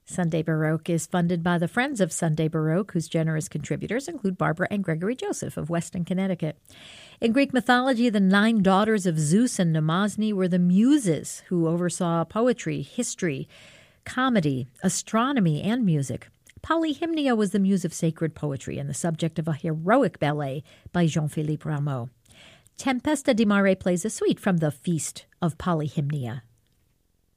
Sunday Baroque is funded by the Friends of Sunday Baroque, whose generous contributors include Barbara and Gregory Joseph of Weston, Connecticut. In Greek mythology, the 9 daughters of Zeus and Mnemosyne were the Muses, who oversaw poetry, history, comedy, astronomy, and music. Polyhymnia was the muse of sacred poetry and the subject of a heroic ballet by Jean-Philippe Rameau. Tempesta di Mare plays a suite from the Feast of Polyhymnia.